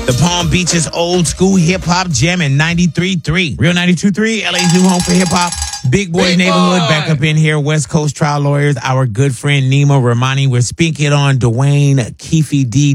The Palm Beaches old school hip hop jam in 93.3. Real 92.3, LA's new home for hip hop. Big Boy Neighborhood back up in here. West Coast Trial Lawyers. Our good friend Nima Ramani. We're speaking on Dwayne Keefe D.